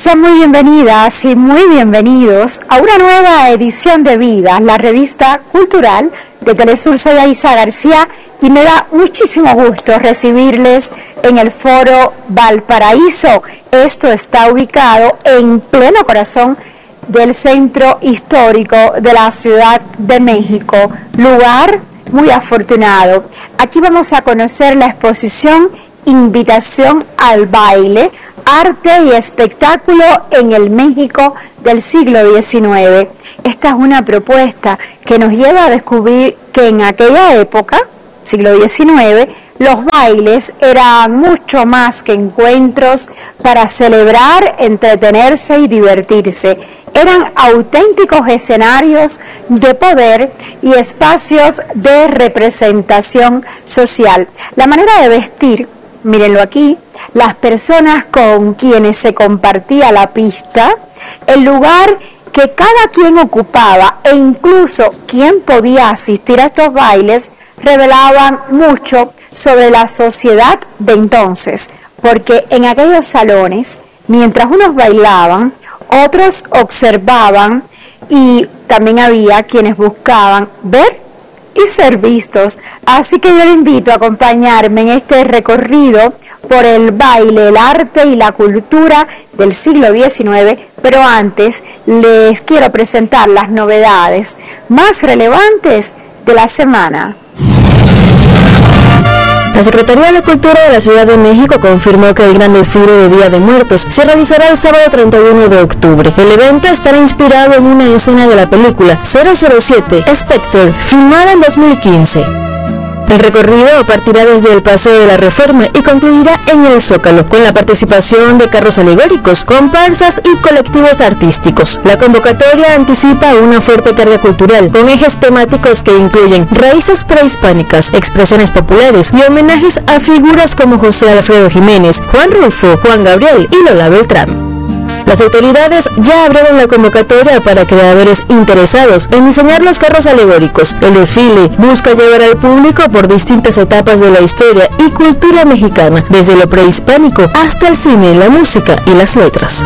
Sean muy bienvenidas y muy bienvenidos a una nueva edición de Vida, la revista cultural de Telesur. Soy Aisa García y me da muchísimo gusto recibirles en el Foro Valparaíso. Esto está ubicado en pleno corazón del centro histórico de la Ciudad de México, lugar muy afortunado. Aquí vamos a conocer la exposición Invitación al Baile, Arte y Espectáculo en el México del siglo XIX. Esta es una propuesta que nos lleva a descubrir que en aquella época, siglo XIX, los bailes eran mucho más que encuentros para celebrar, entretenerse y divertirse. Eran auténticos escenarios de poder y espacios de representación social. La manera de vestir, mírenlo aquí, las personas con quienes se compartía la pista, el lugar que cada quien ocupaba e incluso quién podía asistir a estos bailes, revelaban mucho sobre la sociedad de entonces, porque en aquellos salones, mientras unos bailaban, otros observaban y también había quienes buscaban ver y ser vistos. Así que yo le invito a acompañarme en este recorrido por el baile, el arte y la cultura del siglo XIX, pero antes les quiero presentar las novedades más relevantes de la semana. La Secretaría de Cultura de la Ciudad de México confirmó que el gran desfile de Día de Muertos se realizará el sábado 31 de octubre. El evento estará inspirado en una escena de la película 007 Spectre, filmada en 2015. El recorrido partirá desde el Paseo de la Reforma y concluirá en el Zócalo, con la participación de carros alegóricos, comparsas y colectivos artísticos. La convocatoria anticipa una fuerte carga cultural, con ejes temáticos que incluyen raíces prehispánicas, expresiones populares y homenajes a figuras como José Alfredo Jiménez, Juan Rulfo, Juan Gabriel y Lola Beltrán. Las autoridades ya abrieron la convocatoria para creadores interesados en diseñar los carros alegóricos. El desfile busca llevar al público por distintas etapas de la historia y cultura mexicana, desde lo prehispánico hasta el cine, la música y las letras.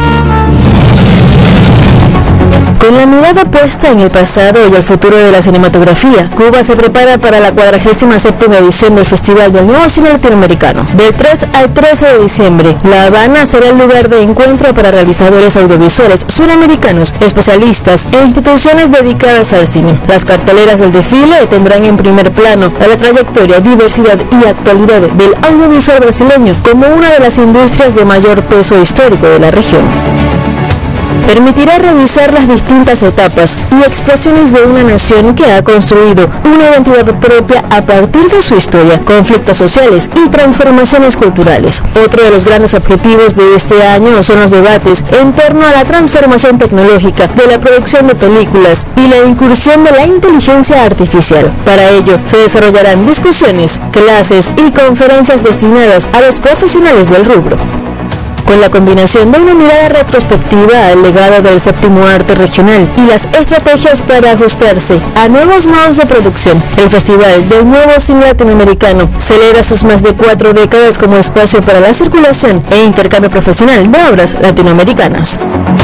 Con la mirada puesta en el pasado y el futuro de la cinematografía, Cuba se prepara para la 47ª edición del Festival del Nuevo Cine Latinoamericano. Del 3 al 13 de diciembre, La Habana será el lugar de encuentro para realizadores audiovisuales suramericanos, especialistas e instituciones dedicadas al cine. Las carteleras del desfile tendrán en primer plano a la trayectoria, diversidad y actualidad del audiovisual brasileño como una de las industrias de mayor peso histórico de la región. Permitirá revisar las distintas etapas y expresiones de una nación que ha construido una identidad propia a partir de su historia, conflictos sociales y transformaciones culturales. Otro de los grandes objetivos de este año son los debates en torno a la transformación tecnológica de la producción de películas y la incursión de la inteligencia artificial. Para ello, se desarrollarán discusiones, clases y conferencias destinadas a los profesionales del rubro. Con la combinación de una mirada retrospectiva al legado del séptimo arte regional y las estrategias para ajustarse a nuevos modos de producción, el Festival del Nuevo Cine Latinoamericano celebra sus más de 4 décadas como espacio para la circulación e intercambio profesional de obras latinoamericanas.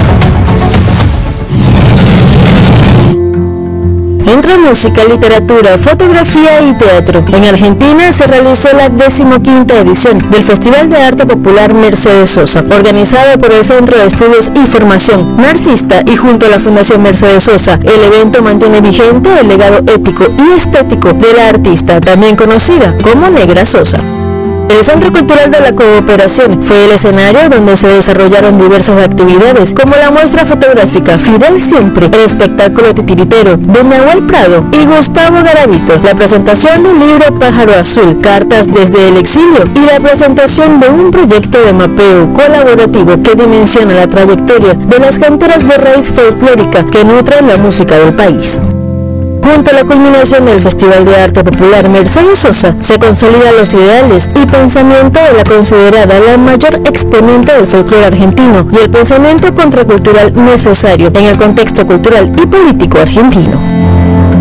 Entre música, literatura, fotografía y teatro, en Argentina se realizó la 15ª edición del Festival de Arte Popular Mercedes Sosa, organizado por el Centro de Estudios y Formación Marxista y junto a la Fundación Mercedes Sosa. El evento mantiene vigente el legado ético y estético de la artista, también conocida como Negra Sosa. El Centro Cultural de la Cooperación fue el escenario donde se desarrollaron diversas actividades, como la muestra fotográfica Fidel Siempre, el espectáculo titiritero de Nahuel Prado y Gustavo Garavito, la presentación del libro Pájaro Azul, Cartas desde el Exilio, y la presentación de un proyecto de mapeo colaborativo que dimensiona la trayectoria de las cantoras de raíz folclórica que nutren la música del país. Junto a la culminación del Festival de Arte Popular Mercedes Sosa, se consolidan los ideales y pensamiento de la considerada la mayor exponente del folclore argentino y el pensamiento contracultural necesario en el contexto cultural y político argentino.